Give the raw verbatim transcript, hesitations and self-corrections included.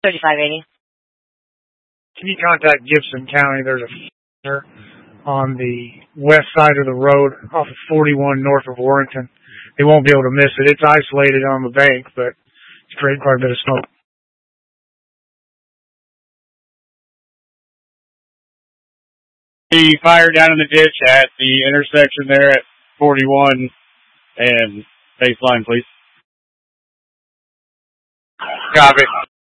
thirty-five eighty. Can you contact Gibson County? There's a fire on the west side of the road off of forty-one north of Warrenton. They won't be able to miss it. It's isolated on the bank, but it's creating quite a bit of smoke. The fire down in the ditch at the intersection there at forty-one and baseline, please. Copy.